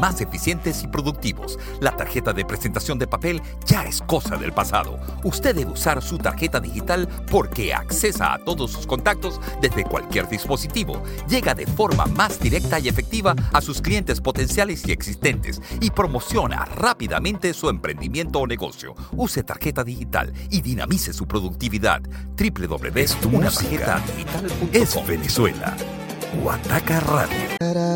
más eficientes y productivos. La tarjeta de presentación de papel ya es cosa del pasado. Usted debe usar su tarjeta digital porque accesa a todos sus contactos desde cualquier dispositivo. Llega de forma más directa y efectiva a sus clientes potenciales y existentes y promociona rápidamente su emprendimiento o negocio. Use tarjeta digital y dinamice su productividad. www.unatarjetadigital.com. Es Venezuela. Guataca Radio.